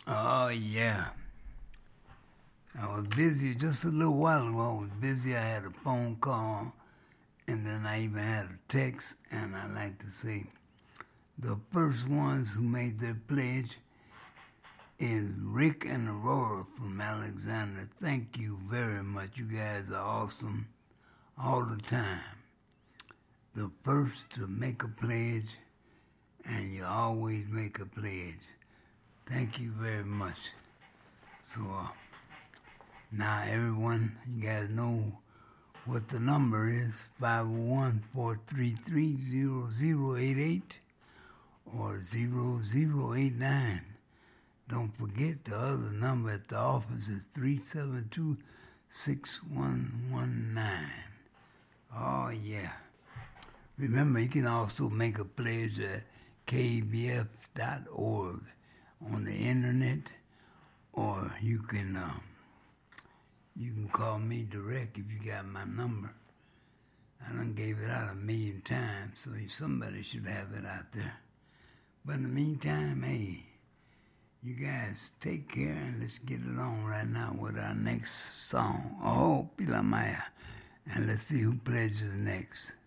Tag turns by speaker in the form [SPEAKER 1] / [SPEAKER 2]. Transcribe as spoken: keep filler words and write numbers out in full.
[SPEAKER 1] Oh, yeah. I was busy just a little while ago. I was busy. I had a phone call, and then I even had a text, and I like to say the first ones who made their pledge is Rick and Aurora from Alexander. Thank you very much. You guys are awesome all the time. The first to make a pledge, and you always make a pledge. Thank you very much. So uh, now everyone, you guys know what the number is, five oh one, four three three, zero zero eight eight or zero zero eight nine. Don't forget the other number at the office is three seven two, six one one nine. Oh, yeah. Remember, you can also make a pledge at k b f dot org on the internet, or you can um, you can call me direct if you got my number. I done gave it out a million times, so somebody should have it out there. But in the meantime, hey, you guys take care and let's get it on right now with our next song. Oh, Pilamaya. And let's see who pledges next.